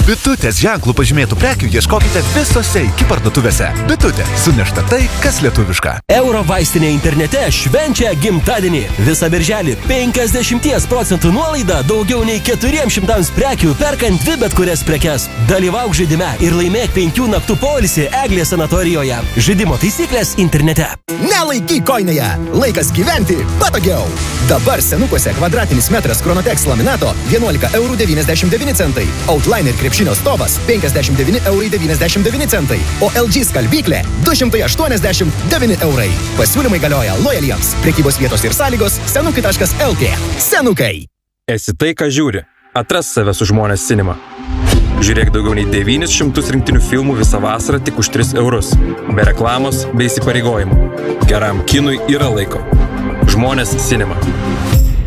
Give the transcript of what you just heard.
Bitutės ženklų pažymėtų prekių ieškokite visose iki parduotuvėse. Bitutė. Sunešta tai, kas lietuviška. Euro vaistinė internete švenčia gimtadienį. Visą birželį 50% nuolaida daugiau nei 400 prekių perkant 2 bet kurias prekes. Dalyvauk žaidime ir laimėk 5 naktų poilsį Eglės sanatorijoje. Žaidimo taisyklės internete. Nelaikyk koinėje. Laikas gyventi patogiau. Dabar senukuose kvadratinis metras Chronotex laminato 11,99 €. Outliner krepšinio stovas 59,99 €. O LG skalbyklė 289 €. Pasiūlymai galioja lojaliems. Prekybos vietos ir sąlygos senukai.lt. Senukai. Esi tai, ką žiūri. Atras save su Žmonės Cinema. Žiūrėk daugiau nei 900 rinktinių filmų visą vasarą tik už 3 €. Be reklamos, be įsipareigojimų. Geram kinui yra laiko. Žmonės Cinema.